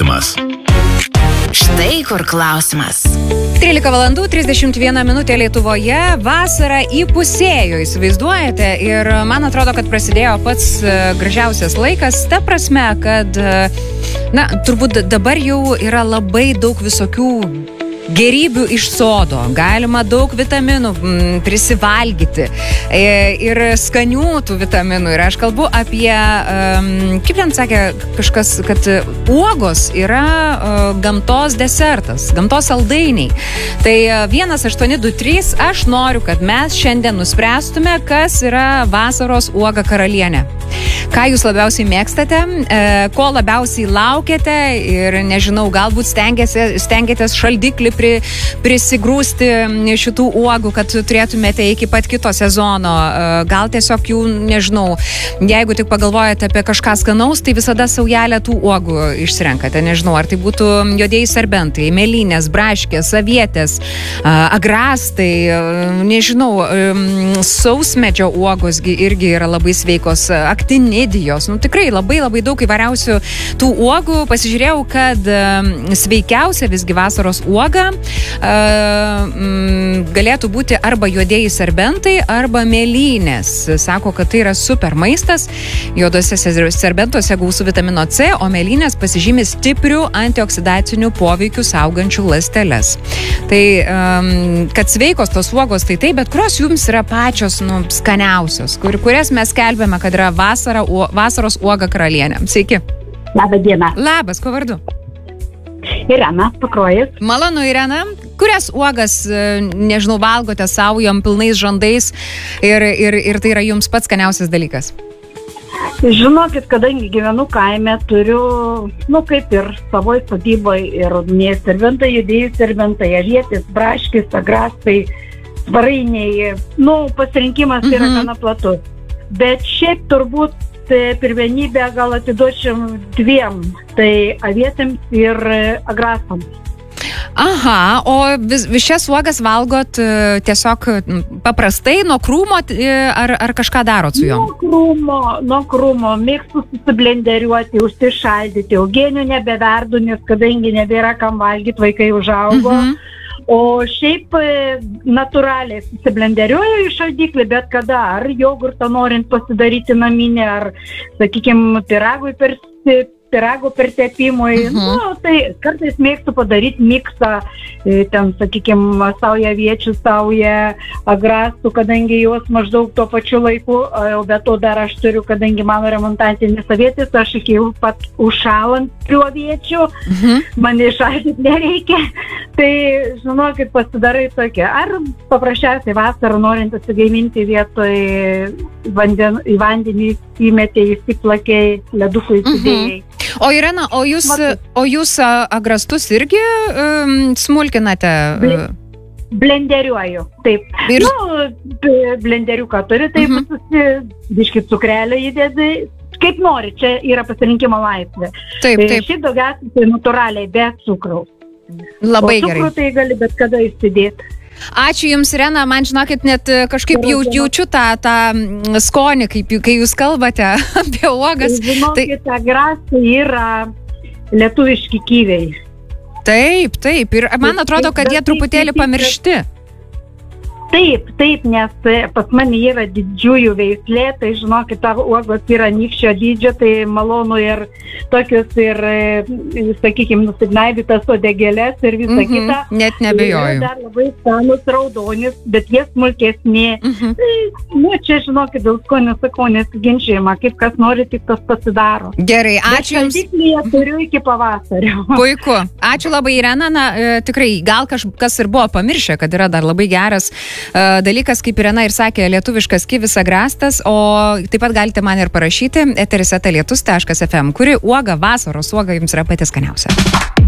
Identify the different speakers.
Speaker 1: klausimas.
Speaker 2: Štai kur klausimas.
Speaker 3: 13 valandų 31 minutė Lietuvoje, vasara įpusėjo, įsivaizduojate, ir man atrodo, kad prasidėjo pats gražiausias laikas, ta prasme, kad, turbūt dabar jau yra labai daug visokių gerybių iš sodo, galima daug vitaminų prisivalgyti ir skanių tų vitaminų. Ir aš kalbu apie, kaip ten sakė kažkas, kad uogos yra gamtos desertas, gamtos saldainiai. Tai 1823 aš noriu, kad mes šiandien nuspręstume, kas yra vasaros uoga karalienė. Ką jūs labiausiai mėgstate, ko labiausiai laukiate ir nežinau, galbūt stengiatės šaldiklį prisigrūsti šitų uogų, kad turėtumėte iki pat kito sezono. Gal tiesiog jų, nežinau, jeigu tik pagalvojate apie kažką skanaus, tai visada saujelę tų uogų išsirenkate. Nežinau, ar tai būtų juodieji serbentai, mėlynės, braškės, avietės, agrastai, nežinau, sausmedžio uogos irgi yra labai sveikos, aktinidijos, tikrai labai daug įvairiausių tų uogų. Pasižiūrėjau, kad sveikiausia visgi vasaros uoga galėtų būti arba juodieji serbentai, arba mėlynės. Sako, kad tai yra super maistas. Juodose serbentuose gausu vitamino C, o mėlynės pasižymi stiprių antioksidacinių poveikių saugančių ląsteles. Tai, kad sveikos tos uogos, tai taip, bet kurios jums yra pačios skaniausios, kurias mes skelbėme, kad yra vasaros uoga karalienė. Sveiki.
Speaker 4: Labą dieną.
Speaker 3: Labas, ko vardu?
Speaker 4: Irena, Pakruojis.
Speaker 3: Malonu, Irena. Kurias uogas, nežinau, valgote savo jom pilnais žandais ir tai yra jums pats skaniausias dalykas?
Speaker 4: Žinokit, kadangi gyvenu kaime, turiu, kaip ir savoj sodyboje, ir mėsiniai serbentai, juodieji serbentai, avietės, braškės, agrastai, svarainiai. Pasirinkimas yra gana platus. Bet šiaip turbūt pirmenybę gal atiduočiam dviem, tai avietėms ir agrastams.
Speaker 3: Aha, o šias uogas valgot tiesiog paprastai nuo krūmo ar kažką darot su jom?
Speaker 4: Nuo krūmo, mėgstu susiblenderiuoti, užsišaldyti, uogienių nebeverdu, nes kadangi nebėra kam valgyti, vaikai užaugo. O šiaip natūraliai susiblenderiuoju į šaldiklį, bet kada, ar jogurtą norint pasidaryti naminę, ar, sakykime, pyrago pertepimui. Tai kartais mėgstu padaryti miksą, ten, sakykime, sauja aviečių, sauja agrastų, kadangi juos maždaug tuo pačiu laiku, o be to dar aš turiu, kadangi mano remontantinis avietis, aš iki pat užšalant prie aviečių, man iššaldyti nereikia. Tai, žinokit, pasidarai tokia. Ar paprasčiausiai vasarą norint atsigaiminti vietoj į vandenį įmetė, įsiplakei, ledukų įsidėjai.
Speaker 3: O Irena, o jūs agrastus irgi smulkinate?
Speaker 4: Blenderiuoju, taip. Blenderiuką turi, taip, biškį cukrelę įdėdai. Kaip nori, čia yra pasirinkimo laisvė.
Speaker 3: Taip.
Speaker 4: Šiaip daugiausiai tai natūraliai, be cukraus.
Speaker 3: Labai gerai.
Speaker 4: O cukrų tai gali bet kada įsidėti.
Speaker 3: Ačiū Jums, Irena, man žinokit, net kažkaip jaučiu tą skonį, kai Jūs kalbate apie uogas.
Speaker 4: Žinokit, agrastai yra lietuviški kiviai.
Speaker 3: Taip, ir man atrodo, kad jie truputėlį pamiršti.
Speaker 4: Taip, nes pas mane yra didžiųjų veislė, tai žinokit, tavo uogos yra nykščio dydžio, tai malonu ir tokius ir, sakykime, nusignaibytas uodegėlės ir visa kita.
Speaker 3: Net nebejoju.
Speaker 4: Yra dar labai skanus raudonis, bet jie smulkesni. Čia, žinokit, dėl skonio sakau, nesiginčiama, kaip kas nori, tik tas pasidaro.
Speaker 3: Gerai, ačiū Jums.
Speaker 4: Bet šaldiklyje turiu iki pavasario.
Speaker 3: Puiku. Ačiū labai, Irena. Tikrai, gal kas ir buvo pamiršę, kad yra dar labai geras dalykas, kaip Irena ir sakė, lietuviškas kivis agrastas, o taip pat galite man ir parašyti eteris@lietus.fm, kuri uoga, vasaros uoga jums yra pati skaniausia.